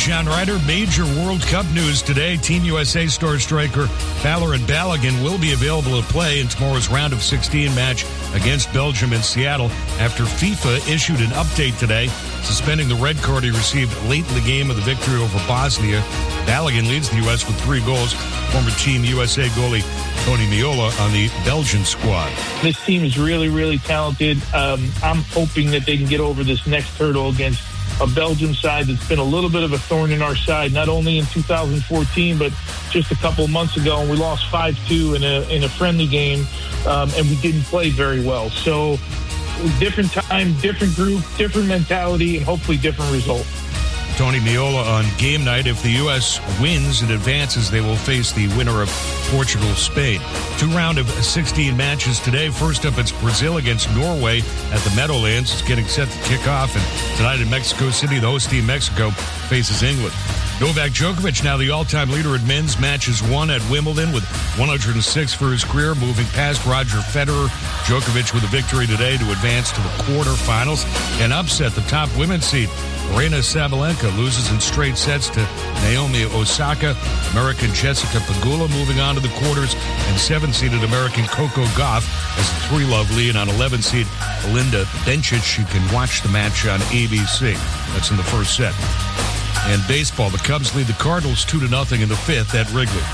John Ryder. Major World Cup news today. Team USA star striker Valorant Balogun will be available to play in tomorrow's round of 16 match against Belgium in Seattle after FIFA issued an update today suspending the red card he received late in the game of the victory over Bosnia. Balogun leads the U.S. with 3 goals. Former Team USA goalie Tony Meola on the Belgian squad. This team is really, really talented. I'm hoping that they can get over this next hurdle against a Belgium side that's been a little bit of a thorn in our side, not only in 2014, but just a couple of months ago, and we lost 5-2 in a friendly game, and we didn't play very well. So different time, different group, different mentality, and hopefully different result. Tony Meola on game night. If the U.S. wins and advances, they will face the winner of Portugal-Spain. 2 round of 16 matches today. First up, it's Brazil against Norway at the Meadowlands. It's getting set to kick off. And tonight in Mexico City, the host team Mexico faces England. Novak Djokovic, now the all-time leader at men's matches won at Wimbledon with 106 for his career, moving past Roger Federer. Djokovic with a victory today to advance to the quarterfinals and upset the top women's seed. Aryna Sabalenka loses in straight sets to Naomi Osaka. American Jessica Pegula moving on to the quarters, and 7-seeded American Coco Gauff has a 3-love lead on 11-seed Belinda Bencic. You can watch the match on ABC. That's in the first set. And baseball, the Cubs lead the Cardinals 2-0 in the 5th at Wrigley.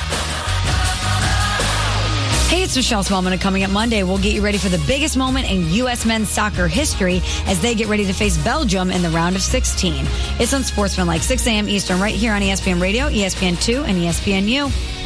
Hey, it's Michelle Smallman. Coming up Monday, we'll get you ready for the biggest moment in U.S. men's soccer history as they get ready to face Belgium in the round of 16. It's on Sportsman like 6 a.m. Eastern right here on ESPN Radio, ESPN2, and ESPNU.